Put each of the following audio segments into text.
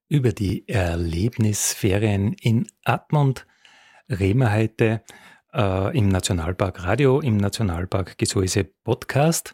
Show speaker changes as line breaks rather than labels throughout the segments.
Über die Erlebnisferien in Admont reden wir heute im Nationalpark Radio, im Nationalpark Gesäuse Podcast.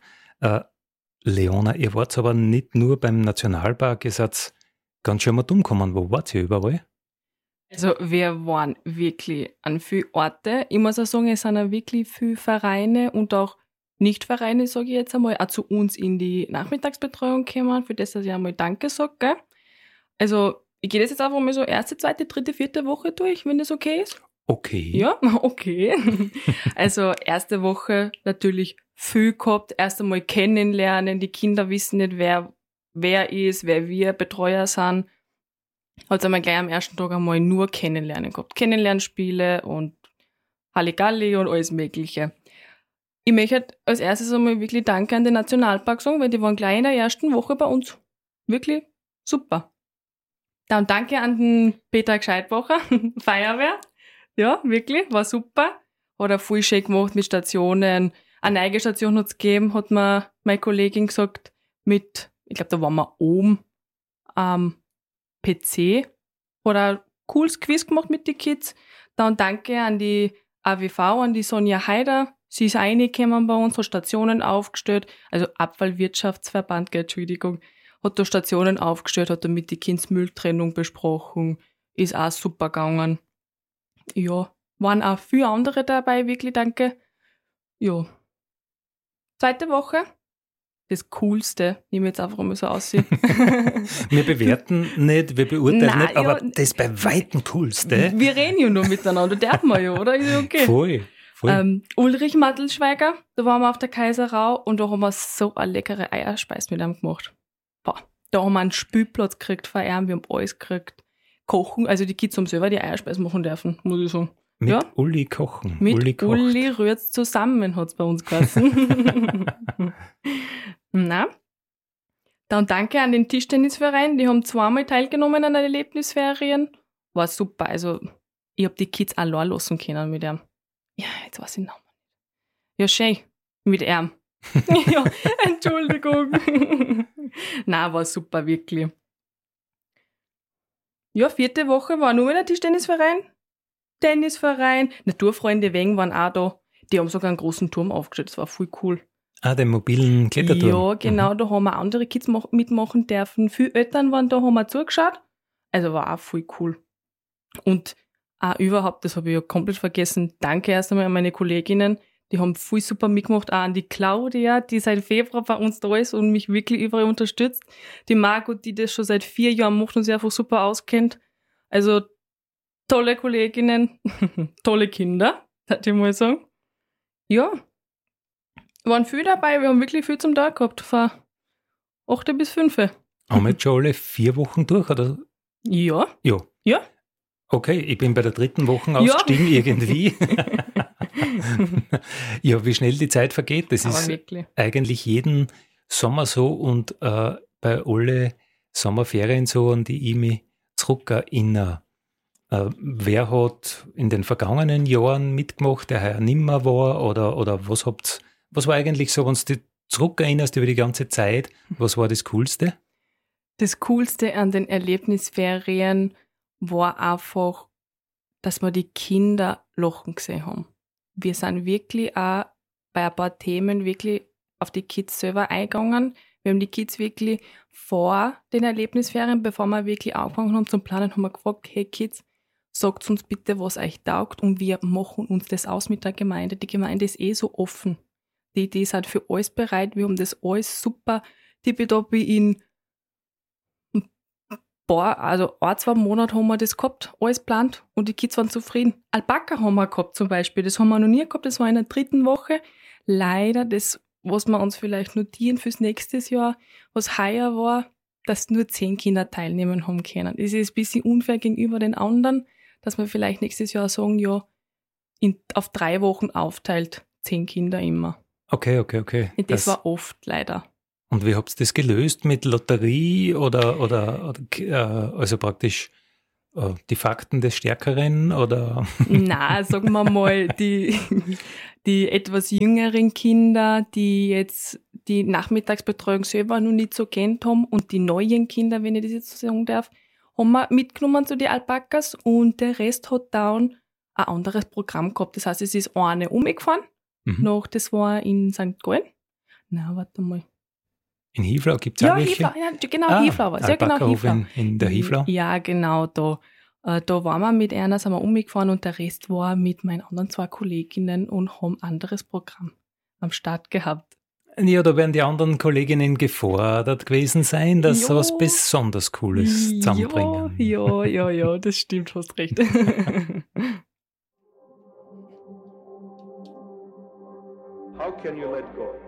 Leona, ihr wart aber nicht nur beim Nationalpark, ihr seid ganz schön mal dumm gekommen. Wo wart ihr überall?
Also wir waren wirklich an vielen Orten. Ich muss auch sagen, es sind auch wirklich viele Vereine und auch Nichtvereine, sage ich jetzt einmal, auch zu uns in die Nachmittagsbetreuung gekommen, für das, dass ich einmal Danke sage. Gell? Also ich gehe das jetzt einfach mal so erste, zweite, dritte, vierte Woche durch, wenn das okay ist.
Okay.
Ja, okay. Also erste Woche natürlich viel gehabt, erst einmal kennenlernen, die Kinder wissen nicht, wer ist, wer wir Betreuer sind. Hat einmal gleich am ersten Tag einmal nur Kennenlernen gehabt. Kennenlernspiele und Halligalli und alles Mögliche. Ich möchte als erstes einmal wirklich Danke an den Nationalpark sagen, weil die waren gleich in der ersten Woche bei uns. Wirklich super. Dann danke an den Peter Gescheitbacher, Feuerwehr. Ja, wirklich, war super. Hat er voll schön gemacht mit Stationen. Eine neue Station hat es gegeben, hat mir meine Kollegin gesagt, ich glaube, da waren wir oben am PC. Hat ein cooles Quiz gemacht mit den Kids. Dann danke an die AWV, an die Sonja Haider. Sie ist reingekommen bei uns, hat Stationen aufgestellt, also Abfallwirtschaftsverband, Entschuldigung, hat da Stationen aufgestellt, hat da mit den Kids Mülltrennung besprochen, ist auch super gegangen. Ja, waren auch viele andere dabei, wirklich danke. Ja. Zweite Woche, das Coolste, nehme ich jetzt einfach mal so aussehen.
Wir bewerten nicht, wir beurteilen
Nein,
nicht, aber
ja,
das bei Weitem Coolste.
Wir reden ja nur miteinander, darf man ja, oder? Ist ja okay.
Voll.
Ulrich Mattelschweiger, da waren wir auf der Kaiserau und da haben wir so eine leckere Eierspeise mit ihm gemacht. Boah, da haben wir einen Spielplatz gekriegt von ihm, wir haben alles gekriegt. Kochen, also die Kids haben selber die Eierspeise machen dürfen, muss ich sagen.
Mit
ja?
Uli kochen.
Mit
Uli
rührt's zusammen, hat's bei uns geheißen. Na? Dann danke an den Tischtennisverein, die haben zweimal teilgenommen an den Erlebnisferien. War super, also ich hab die Kids allein lassen können mit ihm. Ja, jetzt weiß ich den Namen. Ja, schön. Mit ihm. Ja, Entschuldigung. Nein, war super, wirklich. Ja, vierte Woche war nur wieder Tischtennisverein. Tennisverein. Naturfreunde Weng waren auch da. Die haben sogar einen großen Turm aufgestellt. Das war voll cool.
Ah, den mobilen Kletterturm.
Ja, genau. Da haben wir andere Kids mitmachen dürfen. Viele Eltern waren da, haben wir zugeschaut. Also war auch voll cool. Und auch überhaupt, das habe ich ja komplett vergessen, danke erst einmal an meine Kolleginnen, die haben voll super mitgemacht, auch an die Claudia, die seit Februar bei uns da ist und mich wirklich überall unterstützt, die Margot, die das schon seit 4 Jahren macht und sich einfach super auskennt, also tolle Kolleginnen, tolle Kinder, würde ich mal sagen. Ja, waren viel dabei, wir haben wirklich viel zum Tag gehabt, von 8 bis 5.
Haben wir jetzt schon alle 4 Wochen durch, oder?
Ja.
Ja.
Ja.
Okay, ich bin bei der 3. Woche ausgestiegen, irgendwie. Ja, wie schnell die Zeit vergeht, das
Aber
ist
wirklich.
eigentlich jeden Sommer so und bei alle Sommerferien so, an die ich mich zurückerinnere. Wer hat in den vergangenen Jahren mitgemacht, der heuer nimmer war, oder was war eigentlich so, wenn du dich zurückerinnerst über die ganze Zeit, was war das Coolste?
Das Coolste an den Erlebnisferien war einfach, dass wir die Kinder lachen gesehen haben. Wir sind wirklich auch bei ein paar Themen wirklich auf die Kids selber eingegangen. Wir haben die Kids wirklich vor den Erlebnisferien, bevor wir wirklich angefangen haben zum Planen, haben wir gefragt, hey Kids, sagt uns bitte, was euch taugt, und wir machen uns das aus mit der Gemeinde. Die Gemeinde ist so offen. Die sind für alles bereit. Wir haben das alles super tippitoppi in also 1-2 Monate haben wir das gehabt, alles geplant und die Kids waren zufrieden. Alpaka haben wir gehabt zum Beispiel, das haben wir noch nie gehabt, das war in der 3. Woche. Leider, das, was wir uns vielleicht notieren fürs nächste Jahr, was heuer war, dass nur 10 Kinder teilnehmen haben können. Das ist ein bisschen unfair gegenüber den anderen, dass wir vielleicht nächstes Jahr sagen, ja, auf 3 Wochen aufteilt, 10 Kinder immer.
Okay.
Und das war oft leider.
Und wie habt ihr das gelöst? Mit Lotterie oder also praktisch die Fakten des Stärkeren? Oder?
Nein, sagen wir mal, die etwas jüngeren Kinder, die jetzt die Nachmittagsbetreuung selber noch nicht so kennt haben, und die neuen Kinder, wenn ich das jetzt so sagen darf, haben wir mitgenommen zu den Alpakas und der Rest hat dann ein anderes Programm gehabt. Das heißt, es ist eine umgefahren, das war in St. Gallen. Na, warte mal.
In Hiflau gibt es auch welche?
Ja, genau, Hiflau war es. Ja, genau, Hiflau.
In der Hiflau?
Ja, genau, da. Da waren wir mit einer, sind wir umgefahren und der Rest war mit meinen anderen 2 Kolleginnen und haben ein anderes Programm am Start gehabt.
Ja, da werden die anderen Kolleginnen gefordert gewesen sein, dass sie was besonders Cooles zusammenbringen.
Ja, das stimmt, hast recht.
How can you let go?